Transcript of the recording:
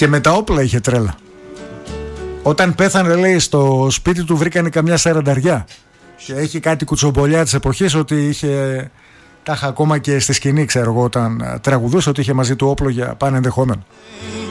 Και με τα όπλα είχε τρέλα. Όταν πέθανε, λέει, στο σπίτι του βρήκανε καμιά 40. Και έχει κάτι κουτσομπολιά της εποχής ότι είχε. Τα είχα ακόμα και στη σκηνή, ξέρω εγώ, όταν τραγουδούσε, ότι είχε μαζί του όπλο για πάνε ενδεχόμενο.